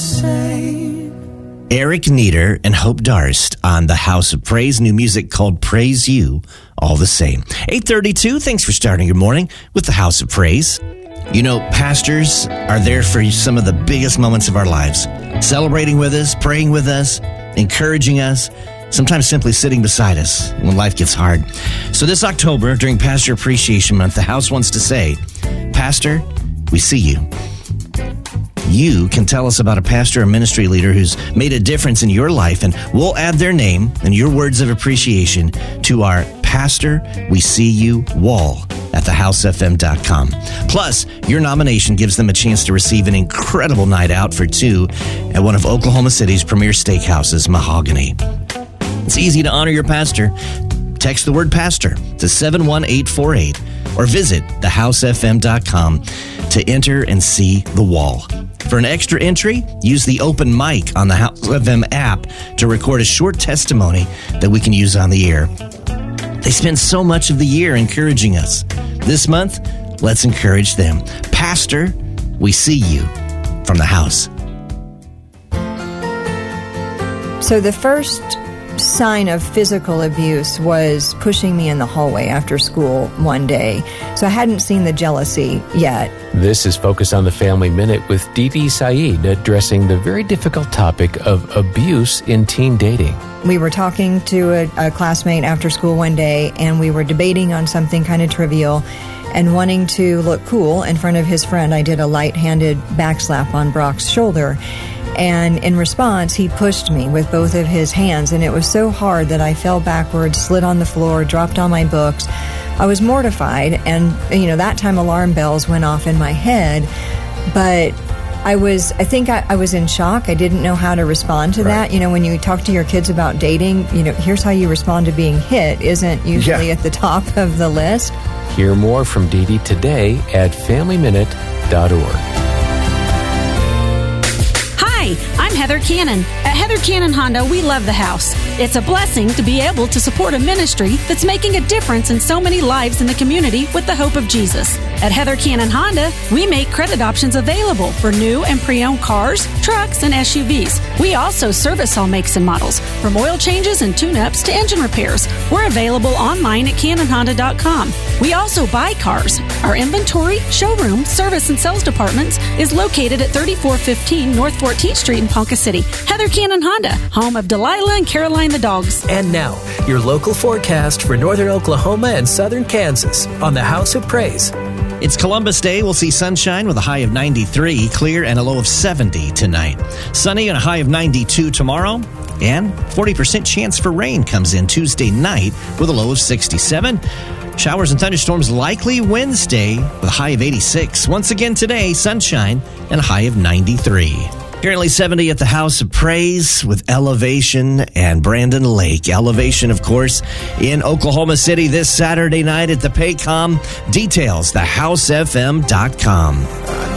same. Eric Nieder and Hope Darst on the House of Praise. New music called Praise You, All the Same. 8:32, thanks for starting your morning with the House of Praise. You know, pastors are there for some of the biggest moments of our lives. Celebrating with us, praying with us, encouraging us, sometimes simply sitting beside us when life gets hard. So this October, during Pastor Appreciation Month, the House wants to say, Pastor, we see you. You can tell us about a pastor or ministry leader who's made a difference in your life, and we'll add their name and your words of appreciation to our Pastor We See You wall at thehousefm.com. Plus, your nomination gives them a chance to receive an incredible night out for two at one of Oklahoma City's premier steakhouses, Mahogany. It's easy to honor your pastor. Text the word pastor to 71848 or visit thehousefm.com to enter and see the wall. For an extra entry, use the open mic on the House FM app to record a short testimony that we can use on the air. They spend so much of the year encouraging us. This month, let's encourage them. Pastor, we see you from the house. So the first sign of physical abuse was pushing me in the hallway after school one day. So I hadn't seen the jealousy yet. This is Focus on the Family Minute with Dee Dee Saeed addressing the very difficult topic of abuse in teen dating. We were talking to a classmate after school one day, and we were debating on something kind of trivial, and wanting to look cool in front of his friend, I did a light-handed backslap on Brock's shoulder. And in response, he pushed me with both of his hands, and it was so hard that I fell backwards, slid on the floor, dropped on my books. I was mortified, and, that time alarm bells went off in my head, but I think I was in shock. I didn't know how to respond to that. When you talk to your kids about dating, here's how you respond to being hit isn't usually at the top of the list. Hear more from Dee Dee today at FamilyMinute.org. Hi, I'm Heather Cannon. At Heather Cannon Honda, we love the house. It's a blessing to be able to support a ministry that's making a difference in so many lives in the community with the hope of Jesus. At Heather Cannon Honda, we make credit options available for new and pre-owned cars, trucks, and SUVs. We also service all makes and models, from oil changes and tune-ups to engine repairs. We're available online at CannonHonda.com. We also buy cars. Our inventory, showroom, service, and sales departments is located at 3415 North 14th Street in Ponca City. Heather Cannon Honda, home of Delilah and Caroline the dogs. And now, your local forecast for northern Oklahoma and southern Kansas on the House of Praise. It's Columbus Day. We'll see sunshine with a high of 93, clear and a low of 70 tonight. Sunny and a high of 92 tomorrow. And 40% chance for rain comes in Tuesday night with a low of 67. Showers and thunderstorms likely Wednesday with a high of 86. Once again today, sunshine and a high of 93. Currently 70 at the House of Praise with Elevation and Brandon Lake. Elevation, of course, in Oklahoma City this Saturday night at the Paycom. Details, thehousefm.com.